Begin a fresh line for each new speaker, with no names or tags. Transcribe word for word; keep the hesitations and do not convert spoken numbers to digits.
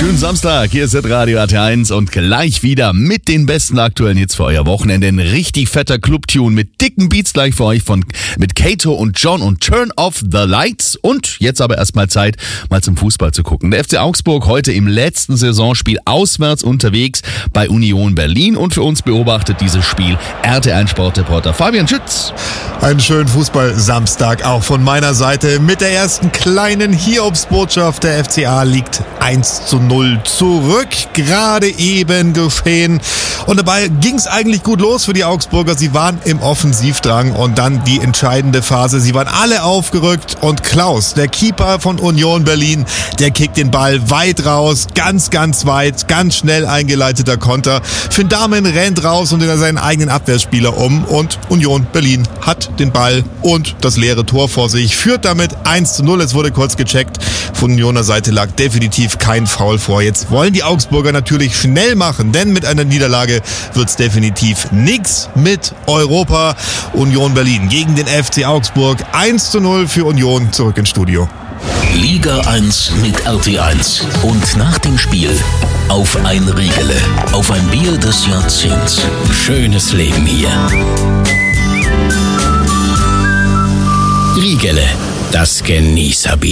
Schönen Samstag, hier ist Radio A T eins und gleich wieder mit den besten aktuellen Hits für euer Wochenende. Ein richtig fetter Clubtune mit dicken Beats gleich für euch von mit Kato und John und Turn Off the Lights. Und jetzt aber erstmal Zeit, mal zum Fußball zu gucken. Der F C Augsburg heute im letzten Saisonspiel auswärts unterwegs bei Union Berlin. Und für uns beobachtet dieses Spiel R T eins-Sportreporter Fabian Schütz.
Einen schönen Fußball-Samstag auch von meiner Seite mit der ersten kleinen Hiobsbotschaft. Der F C A liegt eins zu null zurück, gerade eben geschehen. Und dabei ging es eigentlich gut los für die Augsburger. Sie waren im Offensivdrang und dann die entscheidende Phase. Sie waren alle aufgerückt und Klaus, der Keeper von Union Berlin, der kickt den Ball weit raus, ganz, ganz weit, ganz schnell eingeleiteter Konter. Finn Dahmen rennt raus und in seinen eigenen Abwehrspieler um und Union Berlin hat den Ball und das leere Tor vor sich, führt damit eins zu null. Es wurde kurz gecheckt. Von Unioner Seite lag definitiv kein Foul vor. Jetzt wollen die Augsburger natürlich schnell machen, denn mit einer Niederlage wird's definitiv nix mit Europa. Union Berlin gegen den F C Augsburg. eins zu null für Union, zurück ins Studio.
Liga eins mit R T eins. Und nach dem Spiel auf ein Riegele, auf ein Bier des Jahrzehnts. Schönes Leben hier. Riegele, das Genießerbier.